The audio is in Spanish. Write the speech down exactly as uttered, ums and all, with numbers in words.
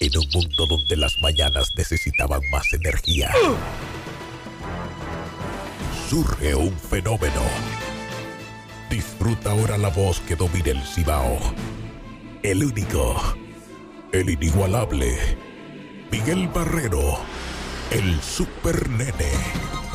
En un mundo donde las mañanas necesitaban más energía, surge un fenómeno. Disfruta ahora la voz que domina el Cibao. El único, el inigualable, Miguel Barrero, el Super Nene.